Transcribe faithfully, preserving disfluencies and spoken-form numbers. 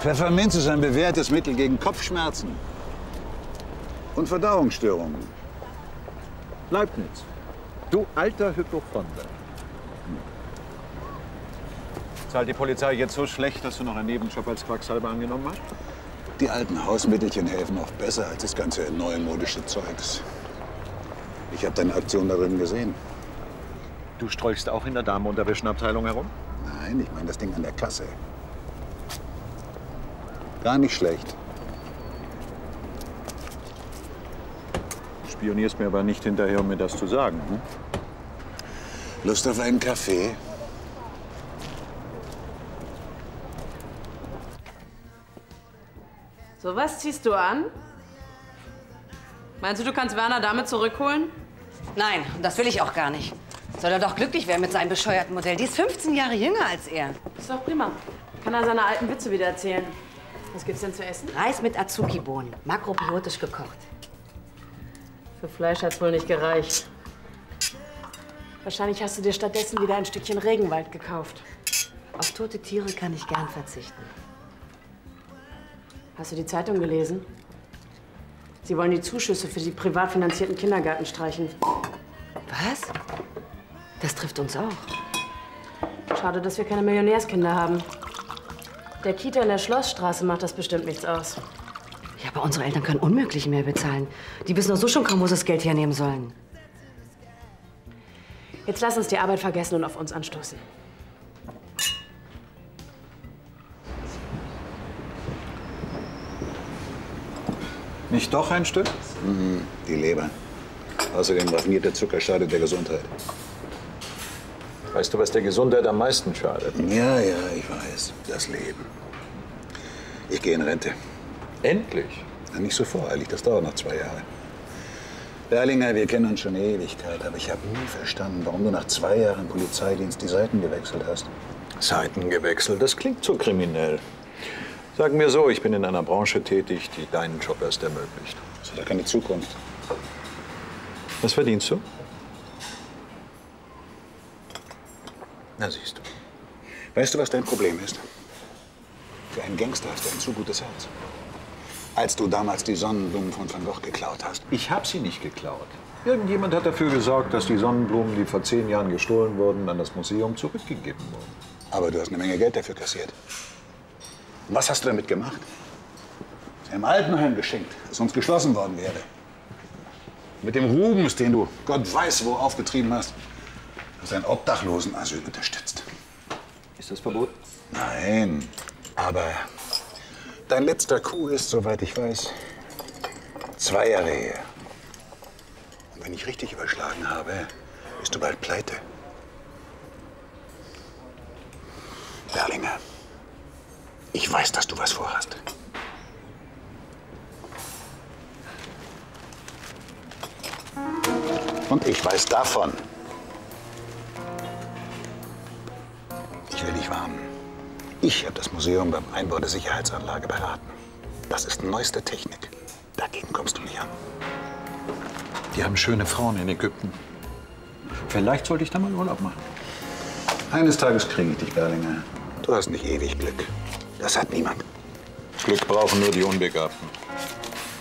Pfefferminz ist ein bewährtes Mittel gegen Kopfschmerzen und Verdauungsstörungen. Leibniz, du alter Hypochonder. Zahlt die Polizei jetzt so schlecht, dass du noch einen Nebenjob als Quacksalber angenommen hast? Die alten Hausmittelchen helfen oft besser als das ganze neumodische Zeugs. Ich habe deine Aktion darin gesehen. Du strolchst auch in der Damenunterwäschenabteilung herum? Nein, ich meine das Ding an der Kasse. Gar nicht schlecht. Du spionierst mir aber nicht hinterher, um mir das zu sagen. Hm? Lust auf einen Kaffee? So was ziehst du an? Meinst du, du kannst Werner damit zurückholen? Nein, das will ich auch gar nicht. Soll er doch glücklich werden mit seinem bescheuerten Modell. Die ist fünfzehn Jahre jünger als er. Ist doch prima. Kann er seine alten Witze wieder erzählen. Was gibt's denn zu essen? Reis mit Azuki-Bohnen, makrobiotisch gekocht. Für Fleisch hat's wohl nicht gereicht. Wahrscheinlich hast du dir stattdessen wieder ein Stückchen Regenwald gekauft. Auf tote Tiere kann ich gern verzichten. Hast du die Zeitung gelesen? Sie wollen die Zuschüsse für die privat finanzierten Kindergärten streichen. Was? Das trifft uns auch. Schade, dass wir keine Millionärskinder haben. Der Kita in der Schlossstraße macht das bestimmt nichts aus. Ja, aber unsere Eltern können unmöglich mehr bezahlen. Die wissen doch so schon kaum, wo sie das Geld hernehmen sollen. Jetzt lass uns die Arbeit vergessen und auf uns anstoßen. Nicht doch ein Stück? Mhm, die Leber. Außerdem raffinierter Zucker schadet der Gesundheit. Weißt du, was der Gesundheit am meisten schadet? Ja, ja, ich weiß. Das Leben. Ich gehe in Rente. Endlich? Na, nicht so voreilig, das dauert noch zwei Jahre. Berlinger, wir kennen uns schon eine Ewigkeit, aber ich habe nie verstanden, warum du nach zwei Jahren Polizeidienst die Seiten gewechselt hast. Seiten gewechselt, das klingt so kriminell. Sagen wir so, ich bin in einer Branche tätig, die deinen Job erst ermöglicht. Das hat ja keine Zukunft. Was verdienst du? Na, siehst du. Weißt du, was dein Problem ist? Für einen Gangster hast du ein zu gutes Herz. Als du damals die Sonnenblumen von Van Gogh geklaut hast. Ich habe sie nicht geklaut. Irgendjemand hat dafür gesorgt, dass die Sonnenblumen, die vor zehn Jahren gestohlen wurden, an das Museum zurückgegeben wurden. Aber du hast eine Menge Geld dafür kassiert. Und was hast du damit gemacht? Sie haben Altenheim geschenkt, das sonst geschlossen worden wäre. Mit dem Rubens, den du Gott weiß wo aufgetrieben hast, hast du ein Obdachlosenasyl unterstützt. Ist das verboten? Nein, aber dein letzter Coup ist, soweit ich weiß, zwei Jahre her. Und wenn ich richtig überschlagen habe, bist du bald pleite. Berlinger, ich weiß, dass du was vorhast. Und ich weiß davon. Ich will dich warnen. Ich habe das Museum beim Einbau der Sicherheitsanlage beraten. Das ist neueste Technik. Dagegen kommst du nicht an. Die haben schöne Frauen in Ägypten. Vielleicht sollte ich da mal Urlaub machen. Eines Tages kriege ich dich, Berlinger. Du hast nicht ewig Glück. Das hat niemand. Glück brauchen nur die Unbegabten.